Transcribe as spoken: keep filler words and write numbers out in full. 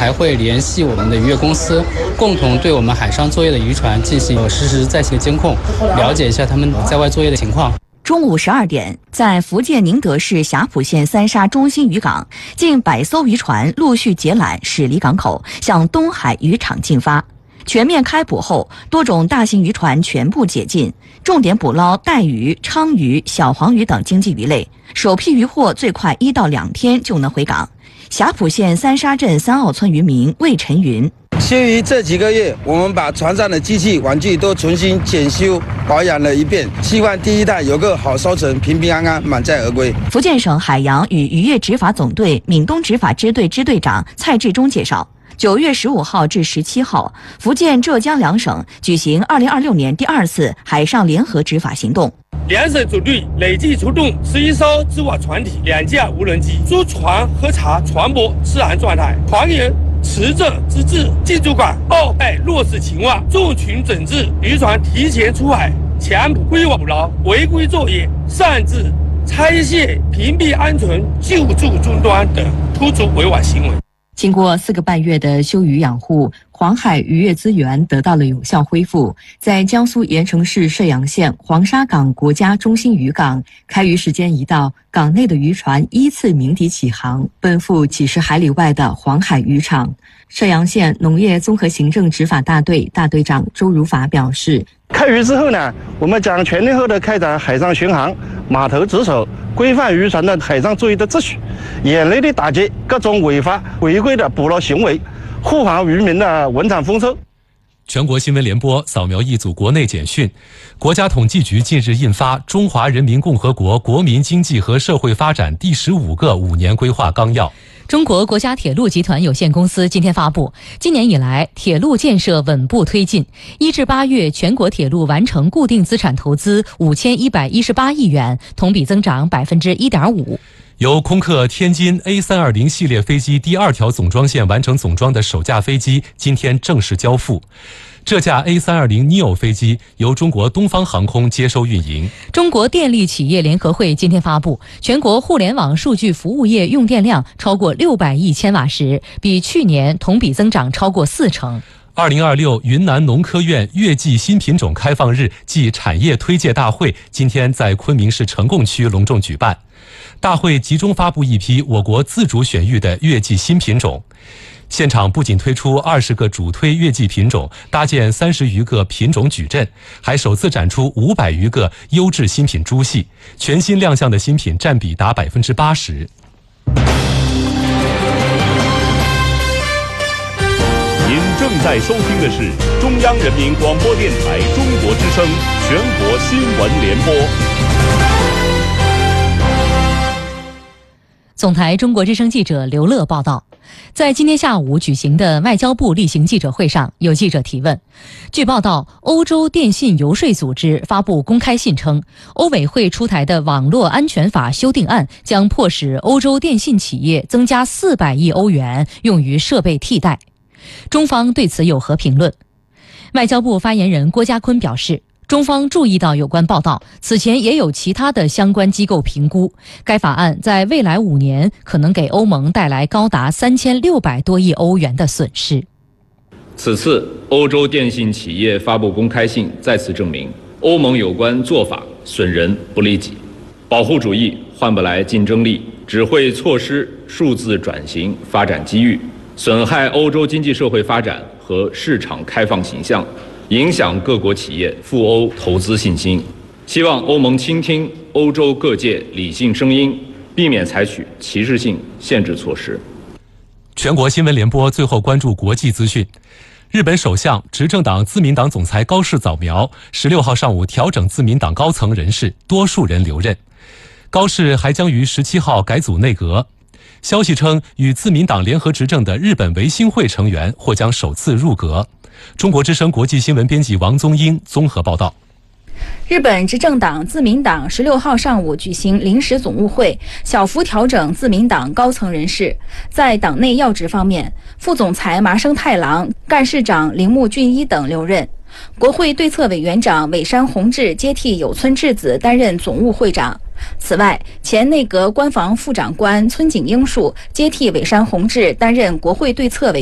还会联系我们的渔业公司，共同对我们海上作业的渔船进行实时在线监控，了解一下他们在外作业的情况。 中午十二点，在福建宁德市霞浦县三沙中心渔港，近百艘渔船陆续解缆驶离港口，向东海渔场进发。全面开捕后，多种大型渔船全部解禁，重点捕捞带鱼、鲳鱼、小黄鱼等经济鱼类。首批渔获最快一到两天就能回港。霞浦县三沙镇三澳村渔民魏晨云。 先于这几个月，我们把船上的机器玩具都重新检修保养了一遍，希望第一代有个好收成，平平安安，满载而归。 福建省海洋与渔业执法总队闽东执法支队支队长蔡志忠介绍，九月十五号至十七号，福建、浙江两省举行二零二六年第二次海上联合执法行动。 两省组队累计出动十一艘织网船体、两架无人机，驻船核查船舶治安状态，船员持证资质、进驻港、报备落实情况，重群整治渔船提前出海、强捕归网捕捞、违规作业、擅自拆卸屏蔽安全救助终端等突出违法行为。 经过四个半月的休渔养护，黄海渔业资源得到了有效恢复。在江苏盐城市射阳县黄沙港国家中心渔港，开渔时间一到，港内的渔船依次鸣笛起航，奔赴几十海里外的黄海渔场。射阳县农业综合行政执法大队大队长周如法表示， 开渔之后呢，我们将全天候的开展海上巡航、码头值守，规范渔船的海上作业的秩序，严厉的打击各种违法违规的捕捞行为，护航渔民的文产丰收。 全国新闻联播扫描一组国内简讯。国家统计局近日印发《中华人民共和国国民经济和社会发展第十五个五年规划纲要》。 中国国家铁路集团有限公司今天发布，今年以来铁路建设稳步推进，一至八月全国铁路完成固定资产投资五千一百一十八亿元，同比增长百分之一点五。 由空客天津 A 三二零 系列飞机第二条总装线完成总装的首架飞机今天正式交付。这架 A 三二零 neo 飞机由中国东方航空接收运营。 中国电力企业联合会今天发布，全国互联网数据服务业用电量超过六百亿千瓦时，比去年同比增长超过四成。 二零二六云南农科院月季新品种开放日暨产业推介大会今天在昆明市成贡区隆重举办。大会集中发布一批我国自主选育的月季新品种。现场不仅推出二十个主推月季品种，搭建三十余个品种矩阵，还首次展出五百余个优质新品株系，全新亮相的新品占比达百分之八十。 您正在收听的是中央人民广播电台中国之声全国新闻联播。 总台中国之声记者刘乐报道，在今天下午举行的外交部例行记者会上，有记者提问。据报道，欧洲电信游说组织发布公开信称，欧委会出台的网络安全法修订案将迫使欧洲电信企业增加四百亿欧元用于设备替代。中方对此有何评论？外交部发言人郭家坤表示，中方注意到有关报道，此前也有其他的相关机构评估，该法案在未来五年可能给欧盟带来高达三千六百多亿欧元的损失。 此次欧洲电信企业发布公开信，再次证明欧盟有关做法损人不利己，保护主义换不来竞争力，只会错失数字转型发展机遇，损害欧洲经济社会发展和市场开放形象，影响各国企业赴欧投资信心。希望欧盟倾听欧洲各界理性声音，避免采取歧视性限制措施。 全国新闻联播最后关注国际资讯。日本首相、执政党自民党总裁高市早苗十六号上午调整自民党高层人事，多数人留任。高市还将于十七号改组内阁。消息称，与自民党联合执政的日本维新会成员或将首次入阁。中国之声国际新闻编辑王宗英综合报道。 日本执政党自民党十六号上午举行临时总务会，小幅调整自民党高层人事。在党内要职方面，副总裁麻生太郎、干事长铃木俊一等留任。国会对策委员长尾山弘志接替有村智子担任总务会长。此外，前内阁官房副长官村井英树接替尾山弘志担任国会对策委